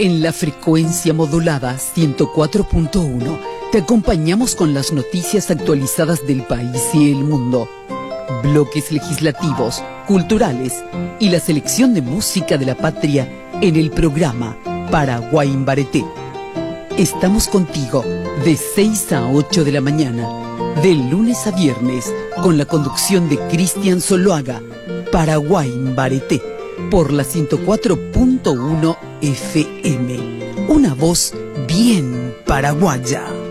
En la frecuencia modulada 104.1 te acompañamos con las noticias actualizadas del país y el mundo, bloques legislativos, culturales y la selección de música de la patria en el programa Paraguay en Bareté. Estamos contigo de 6 a 8 de la mañana, de lunes a viernes, con la conducción de Cristian Zuluaga. Paraguay en Bareté, por la 104.1 FM. Una voz bien paraguaya.